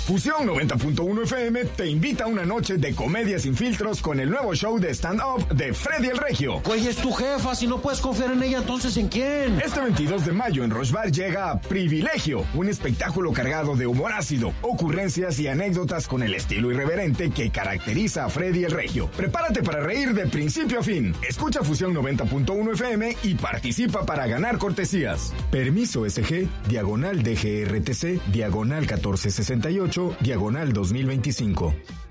Fusión 90.1 FM te invita a una noche de comedia sin filtros con el nuevo show de stand-up de Freddy el Regio. Güey, es tu jefa, si no puedes confiar en ella, entonces ¿en quién? Este 22 de mayo en Roche Bar llega Privilegio, un espectáculo cargado de humor ácido, ocurrencias y anécdotas con el estilo irreverente que caracteriza a Freddy el Regio. Prepárate para reír de principio a fin. Escucha Fusión 90.1 FM y participa para ganar cortesías. Permiso SG, diagonal DGRTC, diagonal 1468, diagonal 2025.